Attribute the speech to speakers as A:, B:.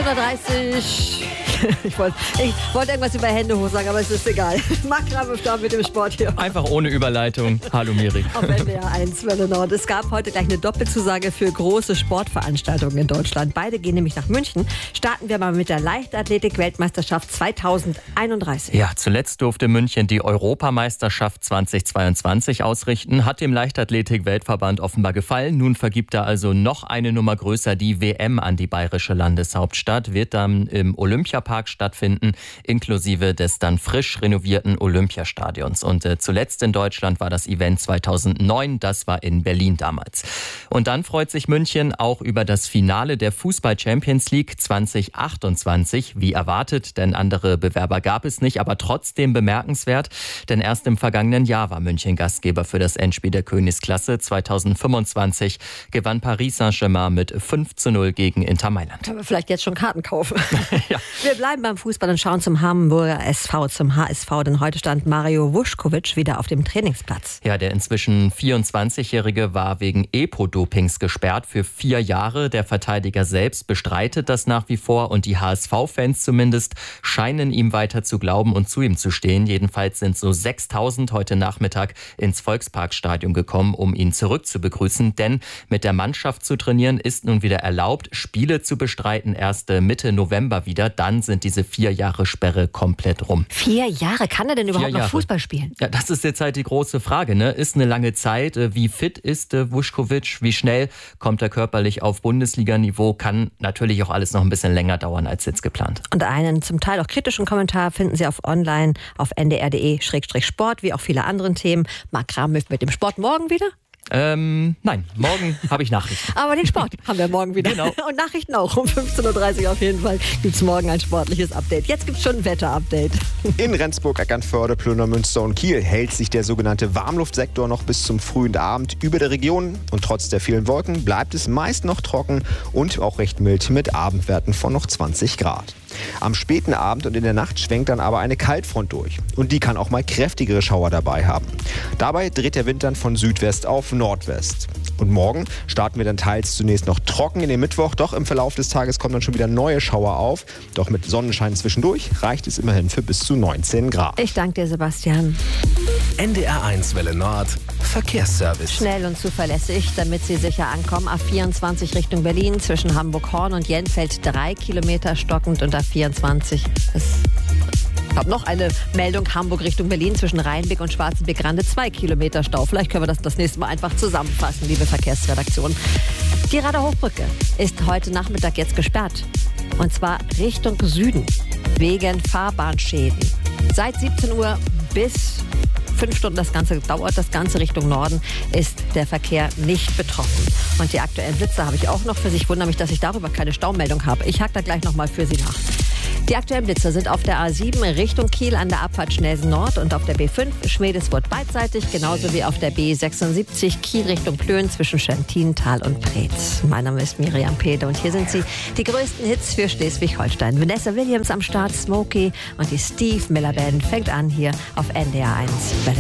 A: 15.30 Uhr. Ich wollte irgendwas über Hände hoch sagen, aber es ist egal. Marc Rabe startet mit dem Sport hier.
B: Einfach ohne Überleitung. Hallo Miri.
A: Auf NDR 1 Welle Nord. Es gab heute gleich eine Doppelzusage für große Sportveranstaltungen in Deutschland. Beide gehen nämlich nach München. Starten wir mal mit der Leichtathletik-Weltmeisterschaft 2031.
B: Ja, zuletzt durfte München die Europameisterschaft 2022 ausrichten. Hat dem Leichtathletik-Weltverband offenbar gefallen. Nun vergibt er also noch eine Nummer größer die WM an die bayerische Landeshauptstadt. Wird dann im Olympiapark stattfinden, inklusive des dann frisch renovierten Olympiastadions. Und zuletzt in Deutschland war das Event 2009, das war in Berlin damals. Und dann freut sich München auch über das Finale der Fußball-Champions League 2028, wie erwartet, denn andere Bewerber gab es nicht, aber trotzdem bemerkenswert, denn erst im vergangenen Jahr war München Gastgeber für das Endspiel der Königsklasse. 2025 gewann Paris Saint-Germain mit 5:0 gegen Inter Mailand.
A: Können wir vielleicht jetzt schon Karten kaufen?
B: Ja.
A: Wir bleiben beim Fußball und schauen zum Hamburger SV, zum HSV, denn heute stand Mario Vuskovic wieder auf dem Trainingsplatz.
B: Ja, der inzwischen 24-Jährige war wegen EPO-Dopings gesperrt für 4 Jahre. Der Verteidiger selbst bestreitet das nach wie vor und die HSV-Fans zumindest scheinen ihm weiter zu glauben und zu ihm zu stehen. Jedenfalls sind so 6.000 heute Nachmittag ins Volksparkstadion gekommen, um ihn zurück zu begrüßen. Denn mit der Mannschaft zu trainieren ist nun wieder erlaubt. Spiele zu bestreiten erst Mitte November wieder. Dann sind diese 4 Jahre Sperre komplett rum.
A: 4 Jahre? Kann er denn überhaupt noch Fußball spielen?
B: Ja, das ist jetzt halt die große Frage, ne? Ist eine lange Zeit. Wie fit ist Vuskovic? Wie schnell kommt er körperlich auf Bundesliga-Niveau? Kann natürlich auch alles noch ein bisschen länger dauern als jetzt geplant.
A: Und einen zum Teil auch kritischen Kommentar finden Sie auf online auf ndr.de/sport, wie auch viele andere Themen. Marc Rabe mit dem Sport morgen wieder?
B: Nein, morgen habe ich Nachrichten.
A: Aber den Sport haben wir morgen wieder.
B: Genau.
A: Und Nachrichten auch. Um 15.30 Uhr auf jeden Fall gibt es morgen ein sportliches Update. Jetzt gibt es schon ein Wetter-Update.
C: In Rendsburg, Eckernförde, Plöner, Münster und Kiel hält sich der sogenannte Warmluftsektor noch bis zum frühen Abend über der Region. Und trotz der vielen Wolken bleibt es meist noch trocken und auch recht mild mit Abendwerten von noch 20 Grad. Am späten Abend und in der Nacht schwenkt dann aber eine Kaltfront durch. Und die kann auch mal kräftigere Schauer dabei haben. Dabei dreht der Wind dann von Südwest auf Nordwest. Und morgen starten wir dann teils zunächst noch trocken in den Mittwoch. Doch im Verlauf des Tages kommen dann schon wieder neue Schauer auf. Doch mit Sonnenschein zwischendurch reicht es immerhin für bis zu 19 Grad.
A: Ich danke dir, Sebastian.
D: NDR 1 Welle Nord Verkehrsservice.
A: Schnell und zuverlässig, damit Sie sicher ankommen. A24 Richtung Berlin zwischen Hamburg-Horn und Jenfeld 3 Kilometer stockend und A24 Ich habe noch eine Meldung, Hamburg Richtung Berlin zwischen Rheinbeck und Schwarzenbeck-Grande 2 Kilometer Stau. Vielleicht können wir das nächste Mal einfach zusammenfassen, liebe Verkehrsredaktion. Die Rader Hochbrücke ist heute Nachmittag jetzt gesperrt. Und zwar Richtung Süden, wegen Fahrbahnschäden. Seit 17 Uhr bis 5 Stunden dauert das Ganze Richtung Norden, ist der Verkehr nicht betroffen. Und die aktuellen Blitzer habe ich auch noch für Sie. Ich wundere mich, dass ich darüber keine Staumeldung habe. Ich hake da gleich nochmal für Sie nach. Die aktuellen Blitzer sind auf der A7 Richtung Kiel an der Abfahrt Schnelsen Nord und auf der B5 Schmedeswort beidseitig, genauso wie auf der B76 Kiel Richtung Plön zwischen Schöntintal und Preetz. Mein Name ist Miriam Peter und hier sind sie, die größten Hits für Schleswig-Holstein. Vanessa Williams am Start, Smokey und die Steve Miller Band fängt an hier auf NDR 1.